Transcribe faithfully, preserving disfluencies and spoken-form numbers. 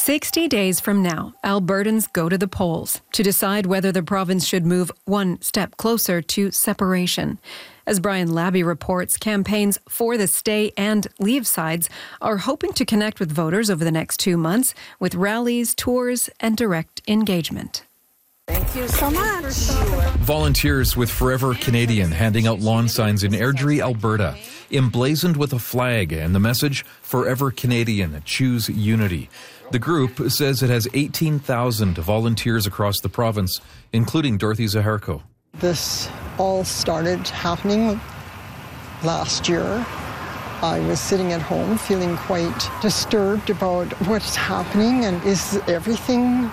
sixty days from now, Albertans go to the polls to decide whether the province should move one step closer to separation. As Brian Labby reports, campaigns for the stay and leave sides are hoping to connect with voters over the next two months with rallies, tours, and direct engagement. Thank you so much. Volunteers with Forever Canadian handing out lawn signs in Airdrie, Alberta, emblazoned with a flag and the message, Forever Canadian, choose unity. The group says it has eighteen thousand volunteers across the province, including Dorothy Zaharko. This all started happening last year. I was sitting at home feeling quite disturbed about what's happening, and is everything